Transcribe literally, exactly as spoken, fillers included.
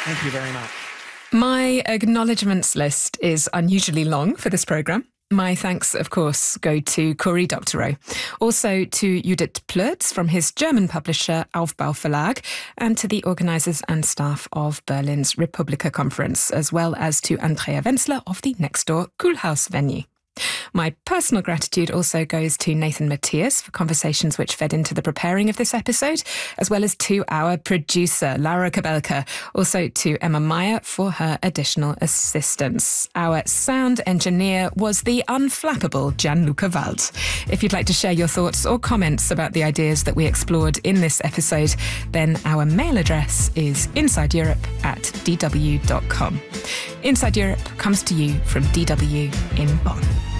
Thank you very much. My acknowledgements list is unusually long for this programme. My thanks, of course, go to Cory Doctorow, also to Judith Plötz from his German publisher Aufbau Verlag, and to the organisers and staff of Berlin's Republika Conference, as well as to Andrea Wenzler of the Nextdoor Koolhaus venue. My personal gratitude also goes to Nathan Matthias for conversations which fed into the preparing of this episode, as well as to our producer, Laura Kabelka, also to Emma Meyer for her additional assistance. Our sound engineer was the unflappable Gianluca Wald. If you'd like to share your thoughts or comments about the ideas that we explored in this episode, then our mail address is insideeurope at d w dot com. Inside Europe comes to you from D W in Bonn.